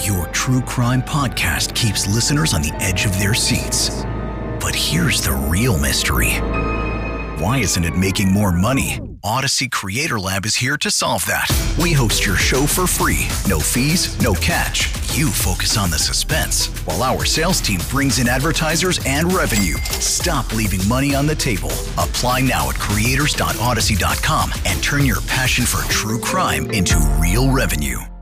Your true crime podcast keeps listeners on the edge of their seats. But here's the real mystery. Why isn't it making more money? Odyssey Creator Lab is here to solve that. We host your show for free. No fees, no catch. You focus on the suspense, while our sales team brings in advertisers and revenue. Stop leaving money on the table. Apply now at creators.odyssey.com and turn your passion for true crime into real revenue.